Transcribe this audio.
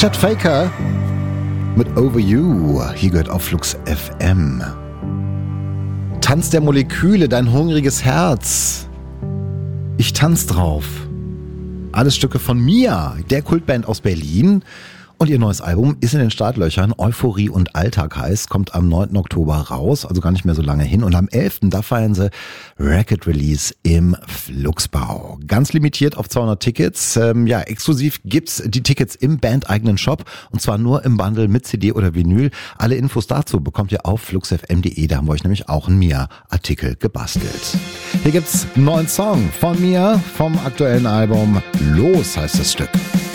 Chet Faker mit Over You. Hier gehört auf Flux FM. Tanz der Moleküle, dein hungriges Herz. Ich tanz drauf. Alles Stücke von Mia, der Kultband aus Berlin. Und ihr neues Album ist in den Startlöchern. Euphorie und Alltag heißt, kommt am 9. Oktober raus, also gar nicht mehr so lange hin. Und am 11. da feiern sie Record Release im Fluxbau. Ganz limitiert auf 200 Tickets. Exklusiv gibt's die Tickets im bandeigenen Shop. Und zwar nur im Bundle mit CD oder Vinyl. Alle Infos dazu bekommt ihr auf fluxfm.de. Da haben wir euch nämlich auch einen Mia-Artikel gebastelt. Hier gibt's einen neuen Song von Mia vom aktuellen Album. Los heißt das Stück.